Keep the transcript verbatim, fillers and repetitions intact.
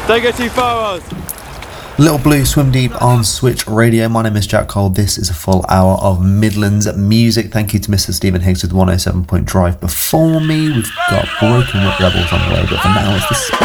Don't go too far, Oz. Little Blue, Swim Deep on Switch Radio. My name is Jack Cole. This is a full hour of Midlands music. Thank you to Mister Stephen Higgs with one oh seven point Drive. Before me, we've got Broken Whip Rebels on the way, but for now it's the